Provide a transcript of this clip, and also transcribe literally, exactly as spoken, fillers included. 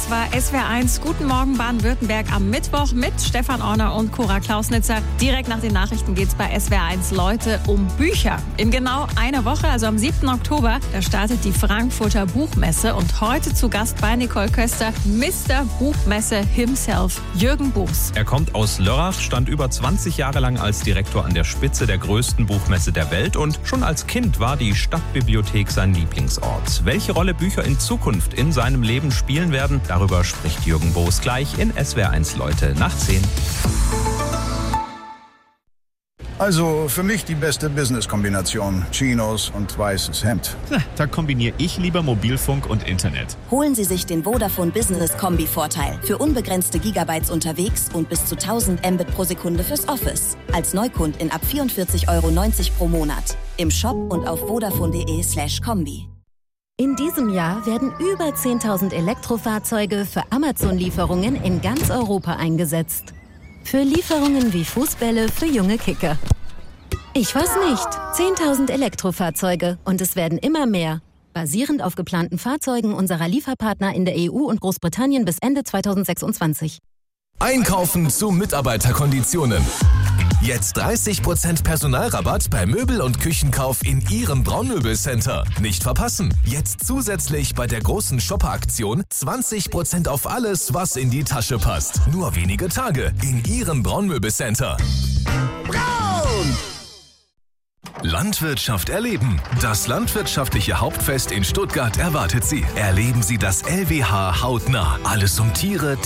Das war S W R eins Guten Morgen Baden-Württemberg am Mittwoch mit Stefan Orner und Cora Klausnitzer. Direkt nach den Nachrichten geht es bei S W R eins Leute um Bücher. In genau einer Woche, also am siebten Oktober, da startet die Frankfurter Buchmesse. Und heute zu Gast bei Nicole Köster, Mister Buchmesse himself, Jürgen Boos. Er kommt aus Lörrach, stand über zwanzig Jahre lang als Direktor an der Spitze der größten Buchmesse der Welt und schon als Kind war die Stadtbibliothek sein Lieblingsort. Welche Rolle Bücher in Zukunft in seinem Leben spielen werden, darüber spricht Jürgen Boos gleich in S W R eins Leute nach zehn. Also für mich die beste Business-Kombination. Chinos und weißes Hemd. Na, da kombiniere ich lieber Mobilfunk und Internet. Holen Sie sich den Vodafone Business Kombi-Vorteil. Für unbegrenzte Gigabytes unterwegs und bis zu tausend Mbit pro Sekunde fürs Office. Als Neukundin ab vierundvierzig Euro neunzig pro Monat. Im Shop und auf vodafone.de slash Kombi. In diesem Jahr werden über zehntausend Elektrofahrzeuge für Amazon-Lieferungen in ganz Europa eingesetzt. Für Lieferungen wie Fußbälle für junge Kicker. Ich weiß nicht. zehntausend Elektrofahrzeuge und es werden immer mehr. Basierend auf geplanten Fahrzeugen unserer Lieferpartner in der E U und Großbritannien bis Ende zweitausendsechsundzwanzig. Einkaufen zu Mitarbeiterkonditionen. Jetzt dreißig Prozent Personalrabatt bei Möbel- und Küchenkauf in Ihrem Braunmöbelcenter. Nicht verpassen. Jetzt zusätzlich bei der großen Shopper-Aktion zwanzig Prozent auf alles, was in die Tasche passt. Nur wenige Tage in Ihrem Braunmöbelcenter. Braun! Landwirtschaft erleben. Das landwirtschaftliche Hauptfest in Stuttgart erwartet Sie. Erleben Sie das L W H hautnah. Alles um Tiere,